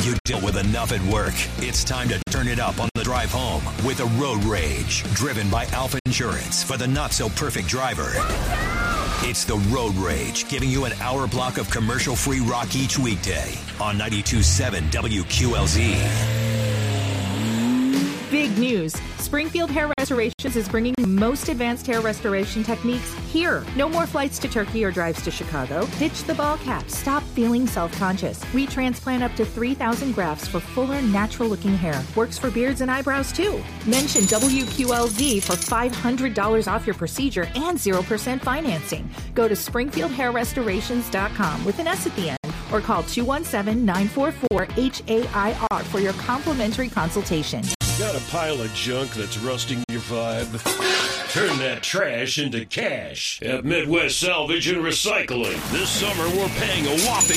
You deal with enough at work. It's time to turn it up on the drive home with a Road Rage, driven by Alpha Insurance for the not-so-perfect driver. It's the Road Rage, giving you an hour block of commercial-free rock each weekday on 92.7 WQLZ. Big news. Springfield Hair Restorations is bringing the most advanced hair restoration techniques here. No more flights to Turkey or drives to Chicago. Ditch the ball cap. Stop feeling self-conscious. We transplant up to 3,000 grafts for fuller, natural-looking hair. Works for beards and eyebrows, too. Mention WQLZ for $500 off your procedure and 0% financing. Go to SpringfieldHairRestorations.com with an S at the end or call 217-944-HAIR for your complimentary consultation. Got a pile of junk that's rusting your vibe? Turn that trash into cash at Midwest Salvage and Recycling. This summer, we're paying a whopping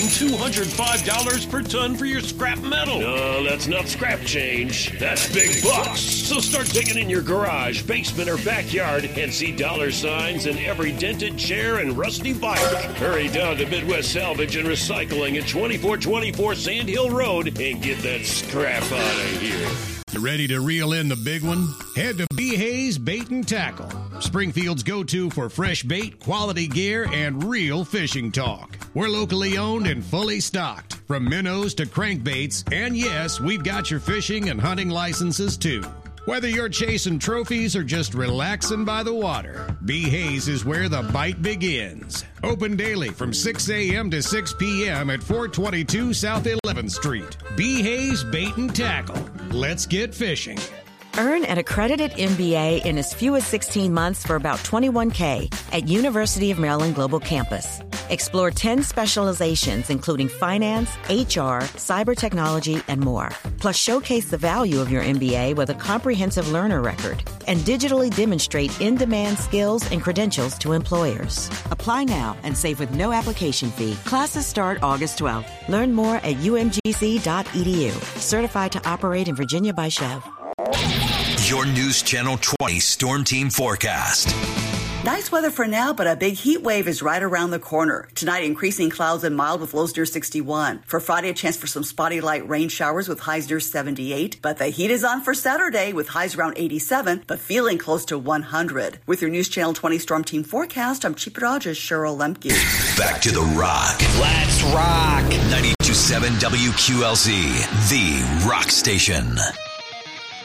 $205 per ton for your scrap metal. No, that's not scrap change. That's big bucks. So start digging in your garage, basement, or backyard and see dollar signs in every dented chair and rusty bike. Hurry down to Midwest Salvage and Recycling at 2424 Sand Hill Road and get that scrap out of here. You ready to reel in the big one? Head to B. Hayes Bait and Tackle, Springfield's go-to for fresh bait, quality gear, and real fishing talk. We're locally owned and fully stocked, from minnows to crankbaits, and yes, we've got your fishing and hunting licenses too. Whether you're chasing trophies or just relaxing by the water, B. Hayes is where the bite begins. Open daily from 6 a.m. to 6 p.m. at 422 South 11th Street. B. Hayes Bait and Tackle. Let's get fishing. Earn an accredited MBA in as few as 16 months for about $21K at University of Maryland Global Campus. Explore 10 specializations, including finance, HR, cyber technology, and more. Plus, showcase the value of your MBA with a comprehensive learner record and digitally demonstrate in-demand skills and credentials to employers. Apply now and save with no application fee. Classes start August 12th. Learn more at umgc.edu. Certified to operate in Virginia by Chev. Your News Channel 20 Storm Team Forecast. Nice weather for now, but a big heat wave is right around the corner. Tonight, increasing clouds and mild with lows near 61. For Friday, a chance for some spotty light rain showers with highs near 78. But the heat is on for Saturday with highs around 87, but feeling close to 100. With your News Channel 20 Storm Team Forecast, I'm Chief Rogers, Cheryl Lemke. Back to the rock. Let's rock. 92.7 WQLZ, the rock station.